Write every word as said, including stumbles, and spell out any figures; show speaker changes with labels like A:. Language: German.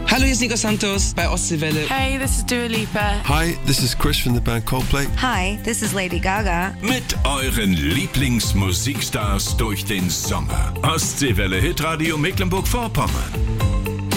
A: Hallo, hier ist Nico Santos bei Ostseewelle.
B: Hey, this is Dua Lipa.
C: Hi, this is Chris from the band Coldplay.
D: Hi, this is Lady Gaga.
E: Mit euren Lieblingsmusikstars durch den Sommer. Ostseewelle Hitradio Mecklenburg-Vorpommern.